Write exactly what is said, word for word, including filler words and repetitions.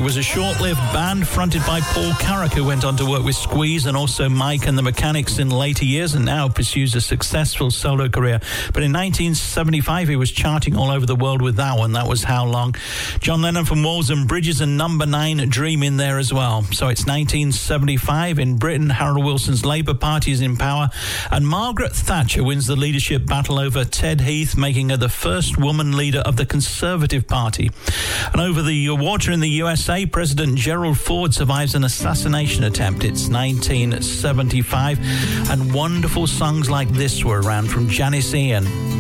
was a short-lived band fronted by Paul Carrack, who went on to work with Squeeze and also Mike and the Mechanics in later years, and now pursues a successful solo career. But in nineteen seventy-five, he was charting all over the world with that one. That was How Long. John Lennon from Walls and Bridges and Number Nine, Dream in there as well. So it's nineteen seventy-five. In Britain, Harold Wilson's Labour Party is in power, and Margaret Thatcher wins the leadership battle over Ted Heath, making her the first woman leader of the Conservative Party. And over the water in the U S A, President Gerald Ford survives an assassination attempt. It's nineteen seventy-five, and wonderful songs like this were around from Janis Ian.